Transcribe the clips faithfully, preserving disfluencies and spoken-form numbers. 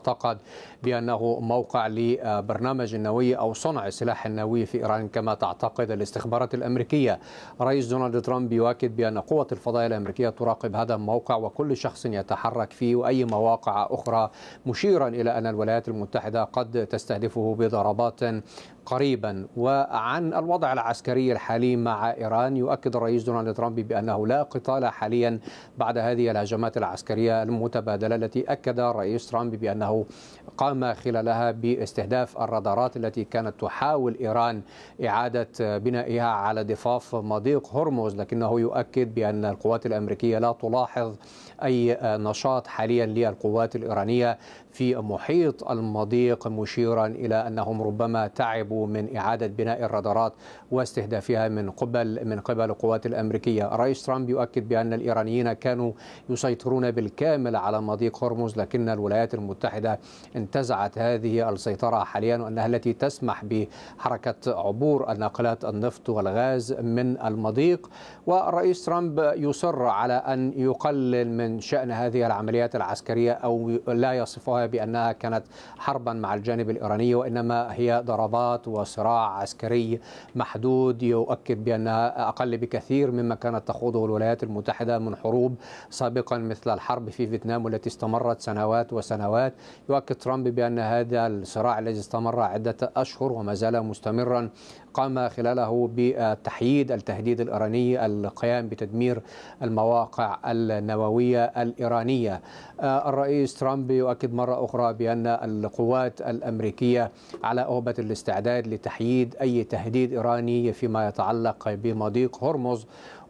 يعتقد بأنه موقع لبرنامج النووي أو صنع السلاح النووي في إيران كما تعتقد الاستخبارات الأمريكية. الرئيس دونالد ترامب يؤكد بأن قوة الفضاء الأمريكية تراقب هذا الموقع وكل شخص يتحرك فيه وأي مواقع أخرى، مشيرا إلى أن الولايات المتحدة قد تستهدفه بضربات قريبا. وعن الوضع العسكري الحالي مع إيران، يؤكد الرئيس دونالد ترامب بأنه لا قتال حاليا بعد هذه الهجمات العسكرية المتبادلة التي أكد الرئيس ترامب بأنه قام خلالها باستهداف الرادارات التي كانت تحاول إيران إعادة بنائها على ضفاف مضيق هرمز، لكنه يؤكد بأن القوات الأمريكية لا تلاحظ أي نشاط حاليا للقوات الإيرانية في محيط المضيق، مشيرا إلى أنهم ربما تعبوا من إعادة بناء الرادارات واستهدافها من قبل من قبل القوات الأمريكية. الرئيس ترامب يؤكد بأن الإيرانيين كانوا يسيطرون بالكامل على مضيق هرمز، لكن الولايات المتحدة انتزعت هذه السيطرة حاليا، وأنها التي تسمح بحركة عبور الناقلات النفط والغاز من المضيق. والرئيس ترامب يصر على أن يقلل من شأن هذه العمليات العسكرية أو لا يصفها بأنها كانت حربا مع الجانب الإيراني، وإنما هي ضربات وصراع عسكري محدود، يؤكد بأنها أقل بكثير مما كانت تخوضه الولايات المتحدة من حروب سابقا مثل الحرب في فيتنام والتي استمرت سنوات وسنوات. يؤكد ترامب بأن هذا الصراع الذي استمر عدة أشهر وما زال مستمرا قام خلاله بتحييد التهديد الإيراني القيام بتدمير المواقع النووية الإيرانية. الرئيس ترامب يؤكد مرة أخرى بأن القوات الأمريكية على أهبة الاستعداد لتحييد أي تهديد إيراني فيما يتعلق بمضيق هرمز.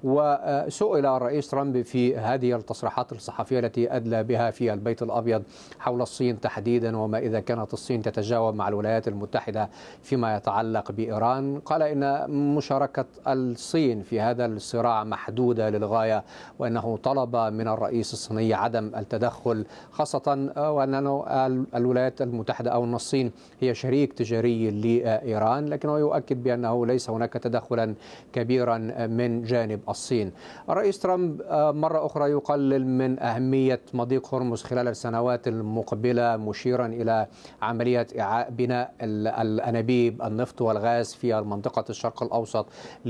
وسئل الرئيس ترامب في هذه التصريحات الصحفية التي أدلى بها في البيت الأبيض حول الصين تحديدا، وما إذا كانت الصين تتجاوب مع الولايات المتحدة فيما يتعلق بإيران، قال إن مشاركة الصين في هذا الصراع محدودة للغاية، وأنه طلب من الرئيس الصيني عدم التدخل، خاصة وأن الولايات المتحدة أو أن الصين هي شريك تجاري لإيران، لكنه يؤكد بأنه ليس هناك تدخلا كبيرا من جانب الصين. الرئيس ترامب مرة أخرى يقلل من أهمية مضيق هرمز خلال السنوات المقبلة، مشيرا إلى عملية بناء الأنابيب النفط والغاز في منطقة الشرق الأوسط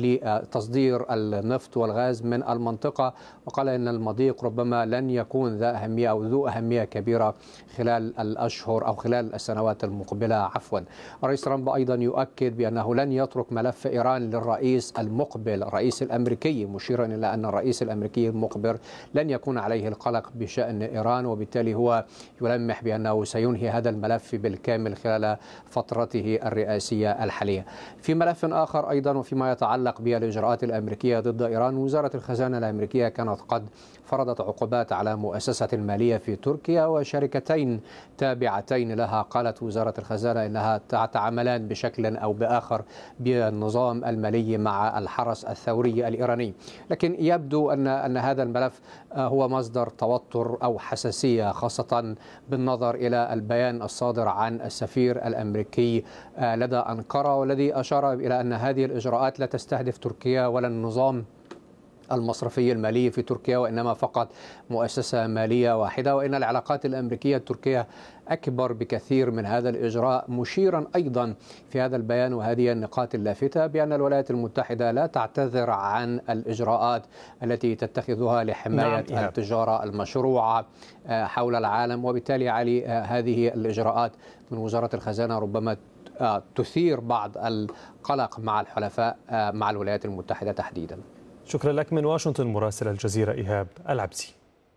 لتصدير النفط والغاز من المنطقة، وقال إن المضيق ربما لن يكون ذا أهمية أو ذو أهمية كبيرة خلال الأشهر أو خلال السنوات المقبلة عفوا. الرئيس ترامب أيضا يؤكد بأنه لن يترك ملف إيران للرئيس المقبل الرئيس الأمريكي، مشيرا إلى أن الرئيس الأمريكي المقبل لن يكون عليه القلق بشأن إيران، وبالتالي هو يلمح بأنه سينهي هذا الملف بالكامل خلال فترته الرئاسية الحالية. في ملف آخر أيضا وفيما يتعلق بالإجراءات الأمريكية ضد إيران، وزارة الخزانة الأمريكية كانت قد فرضت عقوبات على مؤسسة مالية في تركيا وشركتين تابعتين لها. قالت وزارة الخزانة إنها تعملان بشكل أو بآخر بالنظام المالي مع الحرس الثوري الإيراني، لكن يبدو أن أن هذا الملف هو مصدر توتر أو حساسية، خاصة بالنظر إلى البيان الصادر عن السفير الأمريكي لدى أنقرة، والذي أشار إلى أن هذه الإجراءات لا تستهدف تركيا ولا النظام المصرفي المالي في تركيا، وإنما فقط مؤسسة مالية واحدة، وإن العلاقات الأمريكية التركية أكبر بكثير من هذا الإجراء، مشيرا أيضا في هذا البيان وهذه النقاط اللافتة بأن الولايات المتحدة لا تعتذر عن الإجراءات التي تتخذها لحماية نعم. التجارة المشروعة حول العالم، وبالتالي علي هذه الإجراءات من وزارة الخزانة ربما تثير بعض القلق مع الحلفاء مع الولايات المتحدة تحديدا. شكرا لك من واشنطن مراسل الجزيرة إيهاب العبسي.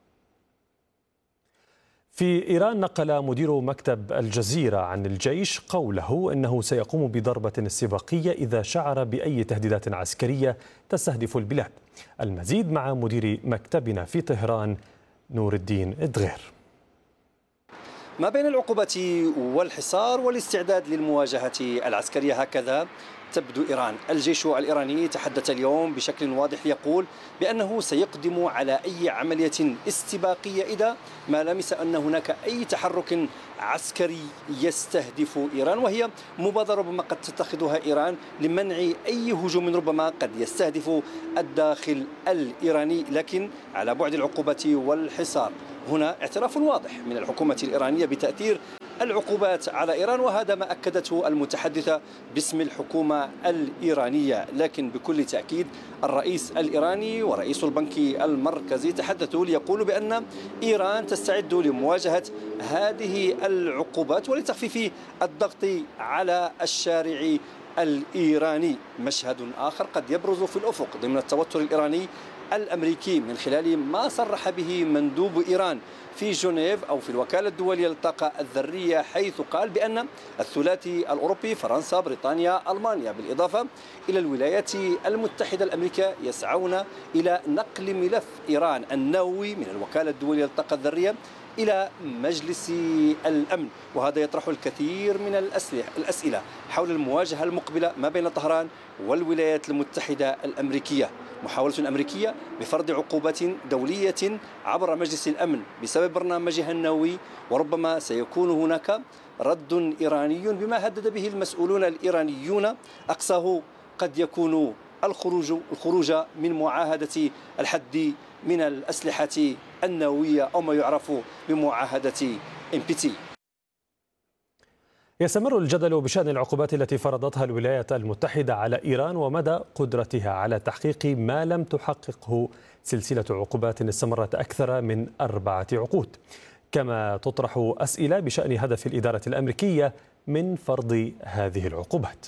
في إيران نقل مدير مكتب الجزيرة عن الجيش قوله إنه سيقوم بضربة استباقية إذا شعر بأي تهديدات عسكرية تستهدف البلاد. المزيد مع مدير مكتبنا في طهران نور الدين الدغير. ما بين العقوبة والحصار والاستعداد للمواجهة العسكرية، هكذا تبدو إيران. الجيش الإيراني تحدث اليوم بشكل واضح، يقول بأنه سيقدم على أي عملية استباقية إذا ما لمس أن هناك أي تحرك عسكري يستهدف إيران، وهي مبادرة ربما قد تتخذها إيران لمنع أي هجوم ربما قد يستهدف الداخل الإيراني. لكن على بعد العقوبة والحصار هنا اعتراف واضح من الحكومة الإيرانية بتأثير العقوبات على إيران، وهذا ما أكدته المتحدثة باسم الحكومة الإيرانية. لكن بكل تأكيد الرئيس الإيراني ورئيس البنك المركزي تحدثوا ليقولوا بأن إيران تستعد لمواجهة هذه العقوبات ولتخفيف الضغط على الشارع الإيراني. مشهد آخر قد يبرز في الأفق ضمن التوتر الإيراني الأمريكي من خلال ما صرح به مندوب إيران في جنيف أو في الوكالة الدولية للطاقة الذرية، حيث قال بأن الثلاثي الأوروبي فرنسا بريطانيا ألمانيا بالإضافة إلى الولايات المتحدة الأمريكية يسعون إلى نقل ملف إيران النووي من الوكالة الدولية للطاقة الذرية إلى مجلس الأمن. وهذا يطرح الكثير من الأسئلة حول المواجهة المقبلة ما بين طهران والولايات المتحدة الأمريكية. محاولة أمريكية بفرض عقوبات دولية عبر مجلس الأمن بسبب برنامجها النووي، وربما سيكون هناك رد إيراني بما هدد به المسؤولون الإيرانيون، أقصاه قد يكون الخروج الخروج من معاهدة الحد من الأسلحة النووية أو ما يعرف بمعاهدة إم بي تي. يستمر الجدل بشأن العقوبات التي فرضتها الولايات المتحدة على إيران ومدى قدرتها على تحقيق ما لم تحققه سلسلة عقوبات استمرت أكثر من أربعة عقود، كما تطرح أسئلة بشأن هدف الإدارة الأمريكية من فرض هذه العقوبات.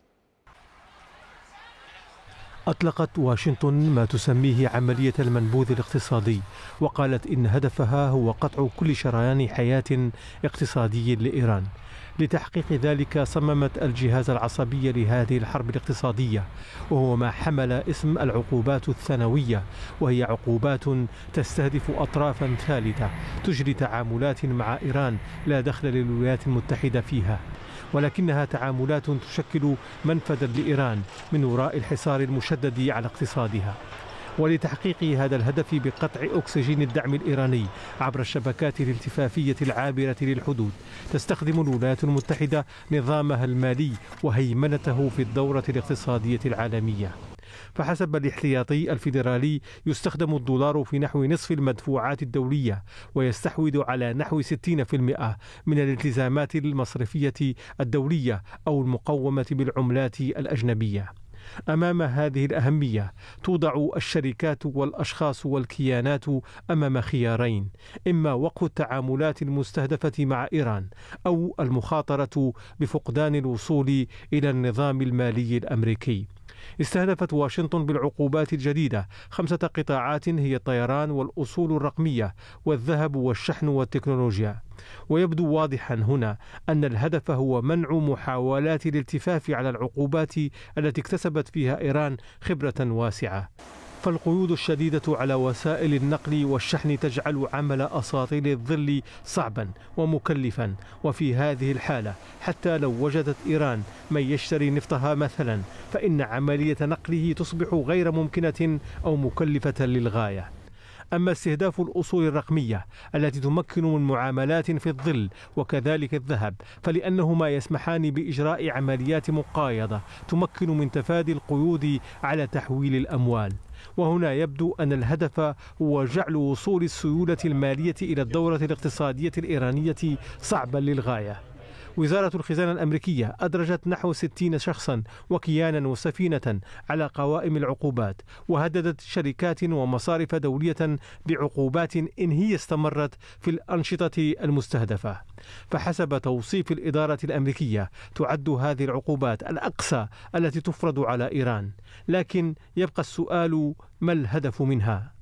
أطلقت واشنطن ما تسميه عملية المنبوذ الاقتصادي، وقالت إن هدفها هو قطع كل شريان حياة اقتصادي لإيران. لتحقيق ذلك صممت الجهاز العصبي لهذه الحرب الاقتصادية، وهو ما حمل اسم العقوبات الثانوية، وهي عقوبات تستهدف أطرافا ثالثة تجري تعاملات مع إيران لا دخل للولايات المتحدة فيها، ولكنها تعاملات تشكل منفذا لإيران من وراء الحصار المشدد على اقتصادها. ولتحقيق هذا الهدف بقطع أكسجين الدعم الإيراني عبر الشبكات الالتفافية العابرة للحدود، تستخدم الولايات المتحدة نظامها المالي وهيمنته في الدورة الاقتصادية العالمية. فحسب الاحتياطي الفيدرالي يستخدم الدولار في نحو نصف المدفوعات الدولية، ويستحوذ على نحو ستين بالمئة من الالتزامات المصرفية الدولية أو المقومة بالعملات الأجنبية. أمام هذه الأهمية توضع الشركات والأشخاص والكيانات أمام خيارين: إما وقف التعاملات المستهدفة مع إيران، أو المخاطرة بفقدان الوصول إلى النظام المالي الأمريكي. استهدفت واشنطن بالعقوبات الجديدة خمسة قطاعات هي الطيران والأصول الرقمية والذهب والشحن والتكنولوجيا. ويبدو واضحا هنا أن الهدف هو منع محاولات الالتفاف على العقوبات التي اكتسبت فيها إيران خبرة واسعة. فالقيود الشديدة على وسائل النقل والشحن تجعل عمل أساطيل الظل صعبا ومكلفا، وفي هذه الحالة حتى لو وجدت إيران من يشتري نفطها مثلا، فإن عملية نقله تصبح غير ممكنة أو مكلفة للغاية. أما استهداف الأصول الرقمية التي تمكن من معاملات في الظل وكذلك الذهب، فلأنهما يسمحان بإجراء عمليات مقايضة تمكن من تفادي القيود على تحويل الأموال. وهنا يبدو أن الهدف هو جعل وصول السيولة المالية إلى الدورة الاقتصادية الإيرانية صعبا للغاية. وزارة الخزانة الأمريكية أدرجت نحو ستين شخصا وكيانا وسفينة على قوائم العقوبات، وهددت شركات ومصارف دولية بعقوبات إن هي استمرت في الأنشطة المستهدفة. فحسب توصيف الإدارة الأمريكية تعد هذه العقوبات الأقصى التي تفرض على إيران، لكن يبقى السؤال: ما الهدف منها؟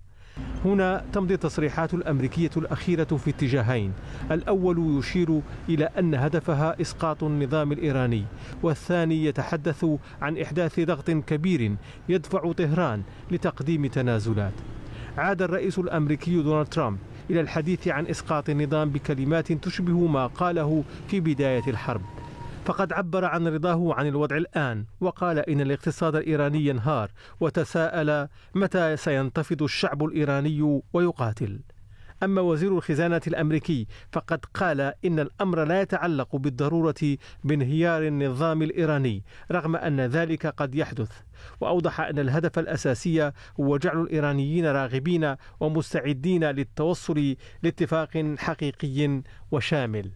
هنا تمضي التصريحات الأمريكية الأخيرة في اتجاهين: الأول يشير إلى أن هدفها إسقاط النظام الإيراني، والثاني يتحدث عن إحداث ضغط كبير يدفع طهران لتقديم تنازلات. عاد الرئيس الأمريكي دونالد ترامب إلى الحديث عن إسقاط النظام بكلمات تشبه ما قاله في بداية الحرب، فقد عبر عن رضاه عن الوضع الآن، وقال إن الاقتصاد الإيراني ينهار، وتساءل متى سينتفض الشعب الإيراني ويقاتل. أما وزير الخزانة الأمريكي فقد قال إن الأمر لا يتعلق بالضرورة بانهيار النظام الإيراني، رغم أن ذلك قد يحدث. وأوضح أن الهدف الأساسي هو جعل الإيرانيين راغبين ومستعدين للتوصل لاتفاق حقيقي وشامل.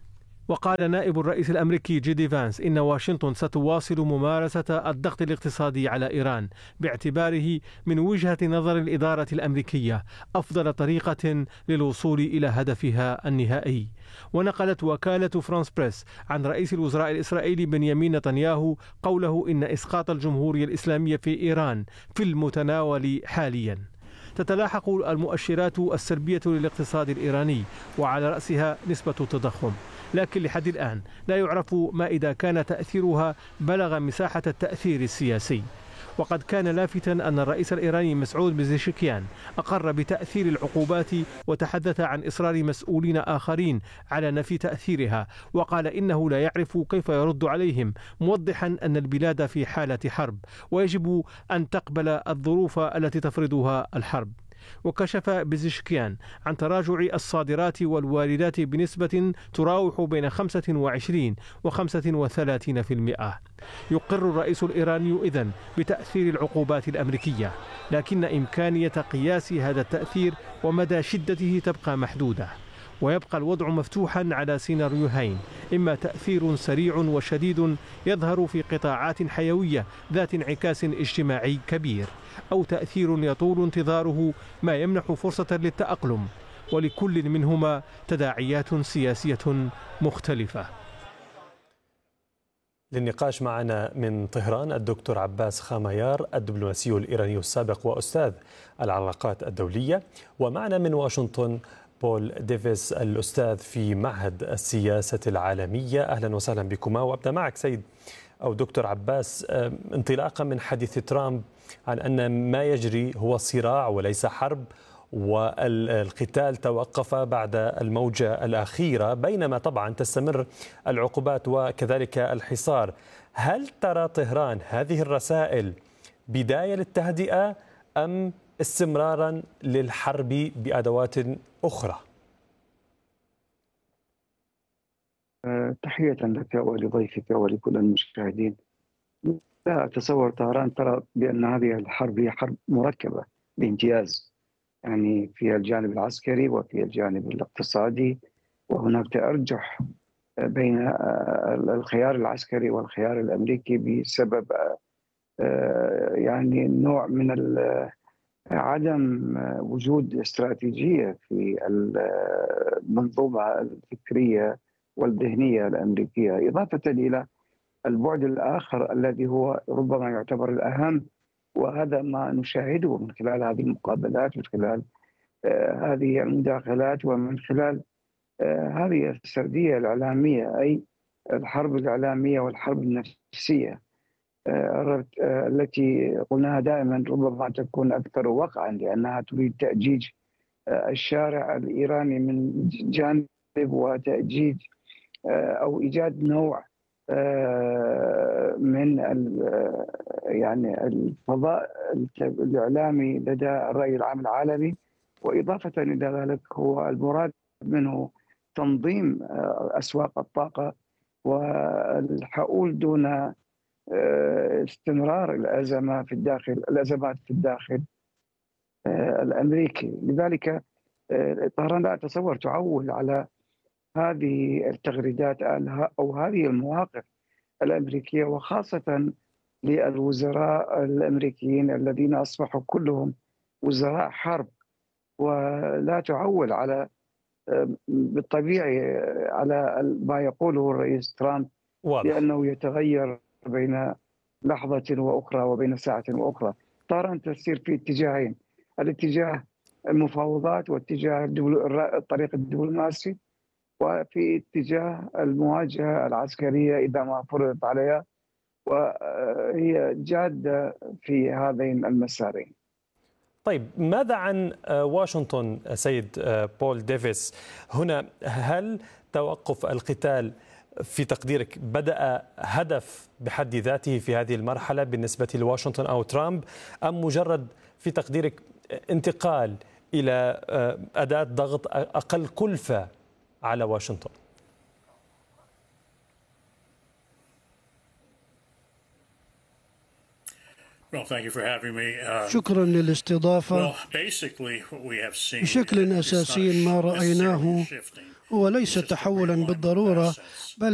وقال نائب الرئيس الأمريكي جي دي فانس إن واشنطن ستواصل ممارسة الضغط الاقتصادي على إيران باعتباره من وجهة نظر الإدارة الأمريكية أفضل طريقة للوصول إلى هدفها النهائي. ونقلت وكالة فرانس بريس عن رئيس الوزراء الإسرائيلي بنيامين نتنياهو قوله إن إسقاط الجمهورية الإسلامية في إيران في المتناول حاليا. تتلاحق المؤشرات السلبية للاقتصاد الإيراني وعلى رأسها نسبة التضخم، لكن لحد الآن لا يعرف ما إذا كان تأثيرها بلغ مساحة التأثير السياسي. وقد كان لافتا أن الرئيس الإيراني مسعود بزيشكيان أقر بتأثير العقوبات وتحدث عن إصرار مسؤولين آخرين على نفي تأثيرها، وقال إنه لا يعرف كيف يرد عليهم، موضحا أن البلاد في حالة حرب ويجب أن تقبل الظروف التي تفرضها الحرب. وكشف بزيشكيان عن تراجع الصادرات والواردات بنسبة تراوح بين خمسة وعشرين وخمسة وثلاثين بالمئة. يقر الرئيس الإيراني إذن بتأثير العقوبات الأمريكية، لكن إمكانية قياس هذا التأثير ومدى شدته تبقى محدودة، ويبقى الوضع مفتوحا على سيناريوهين: إما تأثير سريع وشديد يظهر في قطاعات حيوية ذات انعكاس اجتماعي كبير، أو تأثير يطول انتظاره ما يمنح فرصة للتأقلم، ولكل منهما تداعيات سياسية مختلفة. للنقاش معنا من طهران الدكتور عباس خاميار الدبلوماسي الإيراني السابق وأستاذ العلاقات الدولية، ومعنا من واشنطن بول ديفيس الأستاذ في معهد السياسة العالمية. أهلا وسهلا بكما. وأبدأ معك سيد أو دكتور عباس، انطلاقا من حديث ترامب عن أن ما يجري هو صراع وليس حرب، والقتال توقف بعد الموجة الأخيرة، بينما طبعا تستمر العقوبات وكذلك الحصار. هل ترى طهران هذه الرسائل بداية للتهدئة أم استمرارا للحرب بأدوات أخرى؟ تحية لك ولضيفك ولكل المشاهدين. لا أتصور طهران ترى بأن هذه الحرب هي حرب مركبة بامتياز، يعني في الجانب العسكري وفي الجانب الاقتصادي، وهناك تأرجح بين الخيار العسكري والخيار الأمريكي بسبب يعني نوع من عدم وجود استراتيجية في المنظومة الفكرية والذهنية الأمريكية، إضافة إلى البعد الآخر الذي هو ربما يعتبر الأهم، وهذا ما نشاهده من خلال هذه المقابلات، من خلال آه هذه المداخلات، ومن خلال آه هذه السردية الإعلامية، أي الحرب الإعلامية والحرب النفسية آه آه التي قلناها دائما ربما تكون أكثر وقعا، لأنها تريد تأجيج آه الشارع الإيراني من جانب، وتأجيج آه أو إيجاد نوع من يعني الفضاء الإعلامي لدى الرأي العام العالمي. وإضافة إلى ذلك هو المراد منه تنظيم أسواق الطاقة والحؤول دون استمرار الأزمة في الداخل الأزمات في الداخل الأمريكي. لذلك طهران لا أتصور تعول على هذه التغريدات أو هذه المواقف الأمريكية، وخاصة للوزراء الأمريكيين الذين أصبحوا كلهم وزراء حرب، ولا تعول على بالطبيعي على ما يقوله الرئيس ترامب واضح. لأنه يتغير بين لحظة وأخرى وبين ساعة وأخرى. طبعا تسير في اتجاهين: الاتجاه المفاوضات واتجاه الطريق الدبلوماسي، وفي اتجاه المواجهة العسكرية إذا ما فرضت عليها، وهي جادة في هذين المسارين. طيب، ماذا عن واشنطن سيد بول ديفيس؟ هنا هل توقف القتال في تقديرك بدأ هدف بحد ذاته في هذه المرحلة بالنسبة لواشنطن أو ترامب، أم مجرد في تقديرك انتقال إلى أداة ضغط أقل كلفة على واشنطن؟ شكرا للاستضافة. بشكل أساسي ما رأيناه هو ليس تحولا بالضرورة، بل